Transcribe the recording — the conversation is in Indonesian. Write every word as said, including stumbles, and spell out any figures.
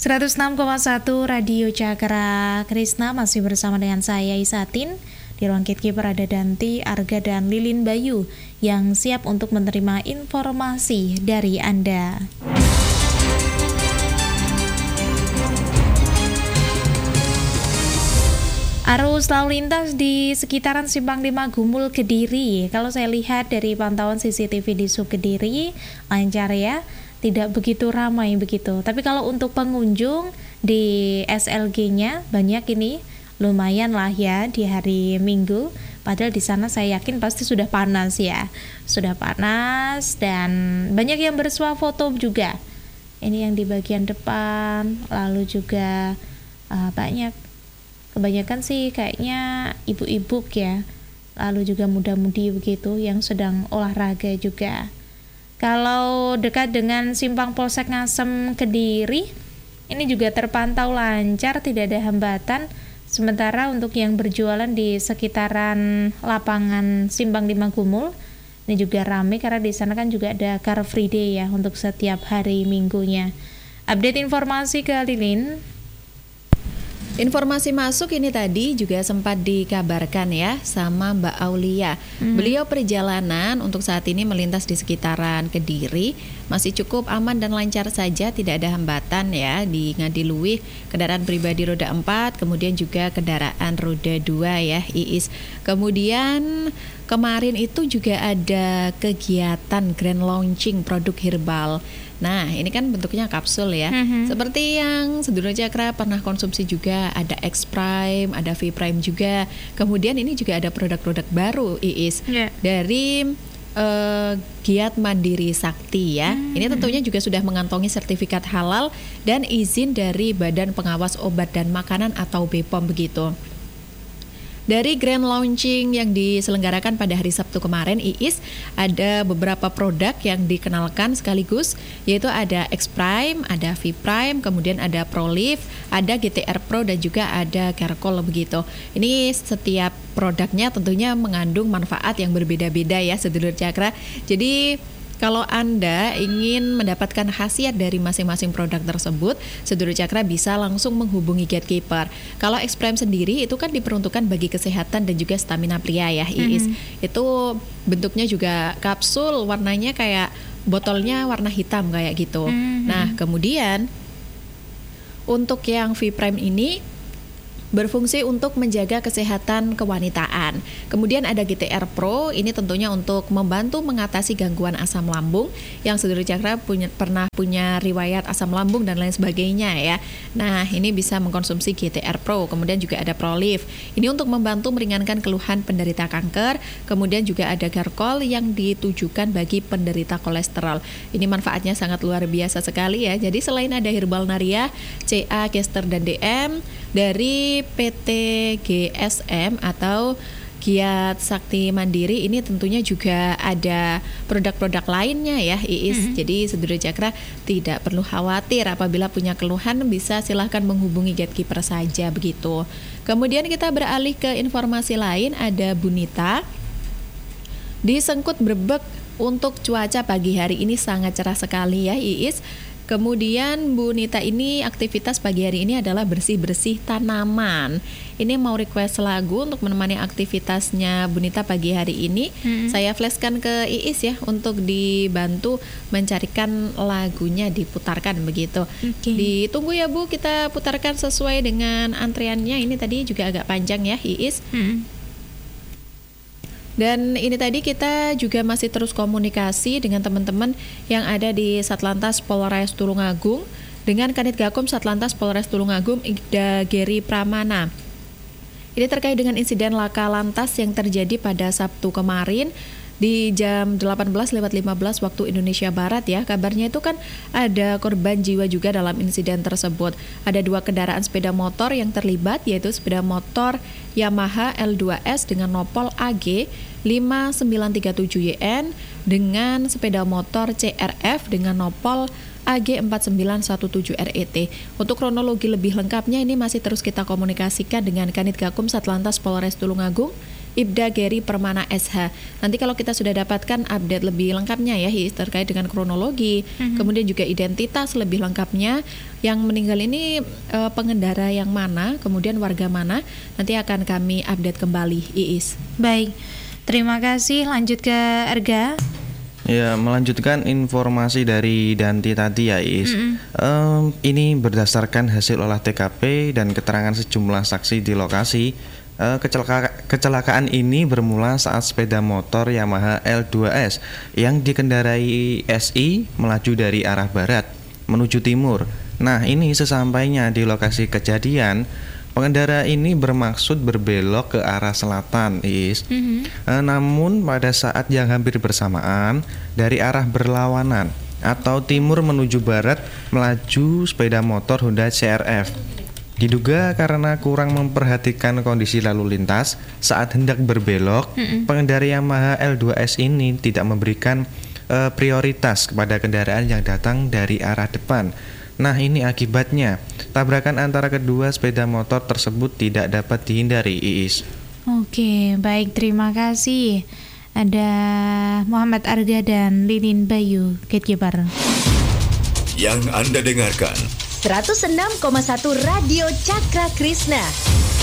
seratus enam koma satu Radio Cakra Krisna masih bersama dengan saya Isatin. Di ruang gatekeeper ada Danti, Arga, dan Lilin Bayu yang siap untuk menerima informasi dari Anda. Arus lalu lintas di sekitaran Simpang lima Gumul Kediri, kalau saya lihat dari pantauan C C T V di Sub Kediri, lancar ya, tidak begitu ramai begitu. Tapi kalau untuk pengunjung di S L G-nya banyak ini, lumayan lah ya di hari Minggu. Padahal di sana saya yakin pasti sudah panas ya, sudah panas dan banyak yang bersuah foto juga. Ini yang di bagian depan, lalu juga uh, banyak. Kebanyakan sih kayaknya ibu-ibu ya, lalu juga muda-mudi begitu yang sedang olahraga juga. Kalau dekat dengan Simpang Polsek Ngasem Kediri, ini juga terpantau lancar, tidak ada hambatan. Sementara untuk yang berjualan di sekitaran lapangan Simpang lima Gumul, ini juga ramai karena di sana kan juga ada Car Free Day ya untuk setiap hari minggunya. Update informasi ke Lilin. Informasi masuk ini tadi juga sempat dikabarkan ya sama Mbak Aulia. Mm-hmm. Beliau perjalanan untuk saat ini melintas di sekitaran Kediri masih cukup aman dan lancar saja, tidak ada hambatan ya di Ngadiluih, kendaraan pribadi roda empat, kemudian juga kendaraan roda dua ya, Iis. Kemudian kemarin itu juga ada kegiatan grand launching produk herbal. Nah, ini kan bentuknya kapsul ya. Mm-hmm. Seperti yang Sedulur Cakra pernah konsumsi juga, ada X Prime, ada V Prime juga. Kemudian ini juga ada produk-produk baru, Iis, yeah. dari uh, Giat Mandiri Sakti ya. Mm-hmm. Ini tentunya juga sudah mengantongi sertifikat halal dan izin dari Badan Pengawas Obat dan Makanan atau B P O M begitu. Dari grand launching yang diselenggarakan pada hari Sabtu kemarin, Iis, ada beberapa produk yang dikenalkan sekaligus, yaitu ada X Prime, ada V Prime, kemudian ada ProLife, ada G T R Pro, dan juga ada Carcol begitu. Ini setiap produknya tentunya mengandung manfaat yang berbeda-beda ya, Sedulur Cakra. Jadi kalau Anda ingin mendapatkan khasiat dari masing-masing produk tersebut, Sedulur Cakra bisa langsung menghubungi Gatekeeper. Kalau X Prime sendiri itu kan diperuntukkan bagi kesehatan dan juga stamina pria ya, Iis. Mm-hmm. Itu bentuknya juga kapsul, warnanya kayak botolnya warna hitam kayak gitu. Mm-hmm. Nah, kemudian untuk yang V Prime ini berfungsi untuk menjaga kesehatan kewanitaan. Kemudian ada G T R Pro, ini tentunya untuk membantu mengatasi gangguan asam lambung yang Sedulur Cakra punya, pernah punya riwayat asam lambung dan lain sebagainya ya. Nah, ini bisa mengkonsumsi G T R Pro. Kemudian juga ada ProLife. Ini untuk membantu meringankan keluhan penderita kanker. Kemudian juga ada Carcol yang ditujukan bagi penderita kolesterol. Ini manfaatnya sangat luar biasa sekali ya. Jadi selain ada Herbal Naria, C A, Kester, dan D M dari P T G S M atau Giat Sakti Mandiri, ini tentunya juga ada produk-produk lainnya ya, Iis. Mm-hmm. Jadi Sedulur Cakra tidak perlu khawatir, apabila punya keluhan bisa silahkan menghubungi Gatekeeper saja begitu. Kemudian kita beralih ke informasi lain, ada Bunita di Sengkut Brebek. Untuk cuaca pagi hari ini sangat cerah sekali ya, Iis. Kemudian Bu Nita ini aktivitas pagi hari ini adalah bersih-bersih tanaman. Ini mau request lagu untuk menemani aktivitasnya Bu Nita pagi hari ini. Hmm. Saya flashkan ke Iis ya untuk dibantu mencarikan lagunya, diputarkan begitu. Okay. Ditunggu ya Bu, kita putarkan sesuai dengan antriannya. Ini tadi juga agak panjang ya, Iis. Hmm. Dan ini tadi kita juga masih terus komunikasi dengan teman-teman yang ada di Satlantas Polres Tulungagung dengan Kanit Gakum Satlantas Polres Tulungagung Ida Geri Pramana. Ini terkait dengan insiden laka lantas yang terjadi pada Sabtu kemarin di jam delapan belas lewat lima belas waktu Indonesia Barat ya. Kabarnya itu kan ada korban jiwa juga dalam insiden tersebut. Ada dua kendaraan sepeda motor yang terlibat, yaitu sepeda motor Yamaha L dua S dengan nopol A G lima sembilan tiga tujuh Y N dengan sepeda motor C R F dengan nopol A G empat sembilan satu tujuh R E T. Untuk kronologi lebih lengkapnya ini masih terus kita komunikasikan dengan Kanit Gakum Satlantas Polres Tulungagung Ibda Geri Permana S H. Nanti kalau kita sudah dapatkan update lebih lengkapnya ya His, terkait dengan kronologi, mm-hmm. kemudian juga identitas lebih lengkapnya yang meninggal ini e, pengendara yang mana, kemudian warga mana, nanti akan kami update kembali Iis. Baik, terima kasih. Lanjut ke Erga. Ya, melanjutkan informasi dari Danti tadi ya Is. Mm-hmm. um, Ini berdasarkan hasil olah T K P dan keterangan sejumlah saksi di lokasi. uh, kecelaka- Kecelakaan ini bermula saat sepeda motor Yamaha L dua S yang dikendarai S I melaju dari arah barat menuju timur. Nah, ini sesampainya di lokasi kejadian, pengendara ini bermaksud berbelok ke arah selatan, Is. Mm-hmm. E, namun pada saat yang hampir bersamaan dari arah berlawanan atau timur menuju barat melaju sepeda motor Honda C R F. Diduga karena kurang memperhatikan kondisi lalu lintas saat hendak berbelok, mm-hmm. pengendara Yamaha L dua S ini tidak memberikan e, prioritas kepada kendaraan yang datang dari arah depan. Nah, ini akibatnya tabrakan antara kedua sepeda motor tersebut tidak dapat dihindari, Iis. Oke, baik, terima kasih. Ada Muhammad Arga dan Linin Bayu Gatekeeper. Yang Anda dengarkan seratus enam koma satu Radio Cakra Krishna.